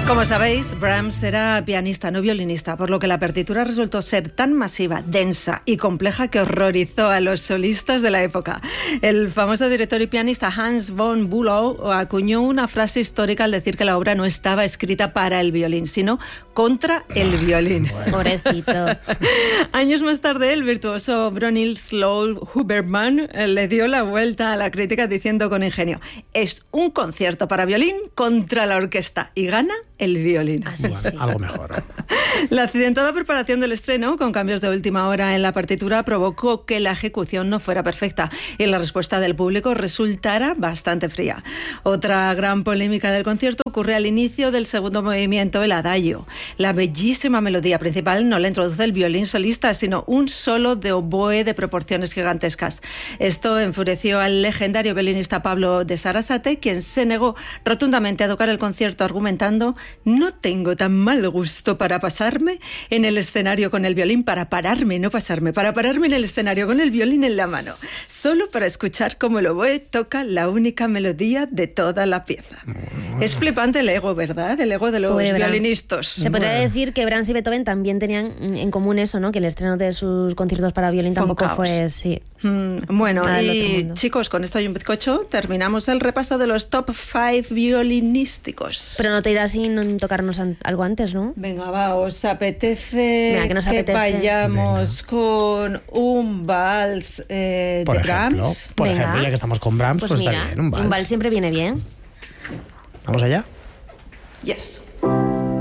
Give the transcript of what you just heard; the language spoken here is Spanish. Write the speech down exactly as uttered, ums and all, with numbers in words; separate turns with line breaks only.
Como sabéis, Brahms era pianista, no violinista, por lo que la partitura resultó ser tan masiva, densa y compleja que horrorizó a los solistas de la época. El famoso director y pianista Hans von Bülow acuñó una frase histórica al decir que la obra no estaba escrita para el violín, sino contra el violín.
Bueno. Pobrecito.
Años más tarde, el virtuoso Bronislaw Huberman le dio la vuelta a la crítica diciendo con ingenio: es un concierto para violín contra la orquesta y gana el violín.
Así
Bueno,
sí.
algo mejor.
La accidentada preparación del estreno, con cambios de última hora en la partitura, provocó que la ejecución no fuera perfecta y la respuesta del público resultara bastante fría. Otra gran polémica del concierto ocurre al inicio del segundo movimiento, el adagio. La bellísima melodía principal no la introduce el violín solista, sino un solo de oboe de proporciones gigantescas. Esto enfureció al legendario violinista Pablo de Sarasate, quien se negó rotundamente a tocar el concierto argumentando: no tengo tan mal gusto para pasarme en el escenario con el violín, para pararme, no pasarme, para pararme en el escenario con el violín en la mano, solo para escuchar cómo el oboe toca la única melodía de toda la pieza. Mm. Es flipante el ego, ¿verdad? El ego de los
Pobre
violinistas.
Se podría
Bueno.
decir que Brahms y Beethoven también tenían en común eso, ¿no? Que el estreno de sus conciertos para violín
Fue un
tampoco
caos.
fue, sí.
Mm, bueno,
Nada del otro
y
mundo.
chicos, con esto y un bizcocho terminamos el repaso de los top cinco violinísticos.
Pero no te irás sin tocarnos an- algo antes, ¿no?
Venga, va, ¿os apetece
Venga, que nos apetece.
vayamos con un vals eh,
Por
de
ejemplo,
Brahms?
por
Venga.
ejemplo, ya que estamos con Brahms, pues,
Pues
está
mira,
bien, un vals.
siempre viene bien.
¿Vamos allá?
Yes.